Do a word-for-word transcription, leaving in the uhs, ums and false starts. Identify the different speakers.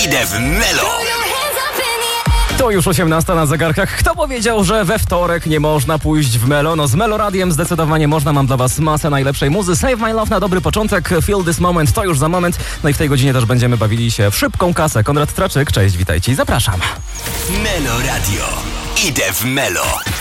Speaker 1: Idę w Melo.
Speaker 2: To już osiemnasta na zegarkach. Kto powiedział, że we wtorek nie można pójść w Melo? No z Melo Radiem zdecydowanie można. Mam dla was masę najlepszej muzy. Save My Love na dobry początek. Feel This Moment to już za moment. No i w tej godzinie też będziemy bawili się w szybką kasę. Konrad Traczyk, cześć, witajcie i zapraszam.
Speaker 1: Melo Radio. Idę w Melo.